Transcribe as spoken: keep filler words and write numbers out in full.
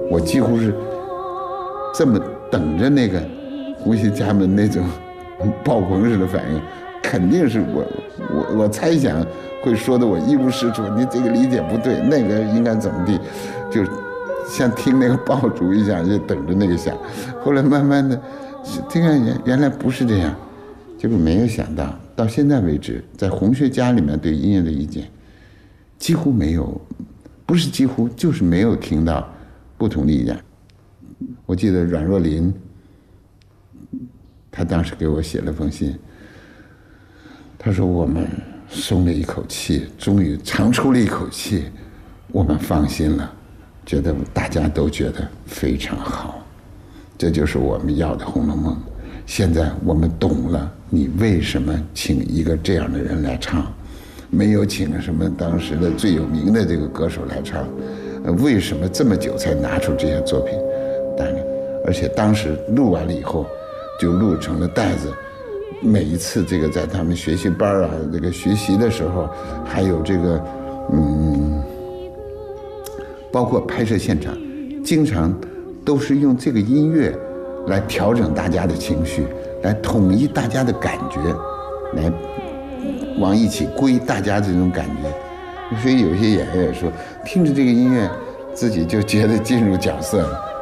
我几乎是这么等着那个胡锡家们那种爆棚式的反应，肯定是我我我猜想会说的我一无是处，你这个理解不对，那个应该怎么地，就像听那个爆竹一样，就等着那个响。后来慢慢的，这个原原来不是这样，结果没有想到，到现在为止，在红学家里面对音乐的意见，几乎没有，不是几乎，就是没有听到不同的意见。我记得阮若琳，他当时给我写了封信，他说我们松了一口气，终于长出了一口气，我们放心了，觉得大家都觉得非常好，这就是我们要的《红楼梦》。现在我们懂了你为什么请一个这样的人来唱，没有请什么当时的最有名的这个歌手来唱，为什么这么久才拿出这些作品？当然，而且当时录完了以后，就录成了带子。每一次这个在他们学习班啊，这个学习的时候，还有这个，嗯，包括拍摄现场，经常都是用这个音乐来调整大家的情绪，来统一大家的感觉，来往一起归大家这种感觉。所以有些演员也说，听着这个音乐，自己就觉得进入角色了。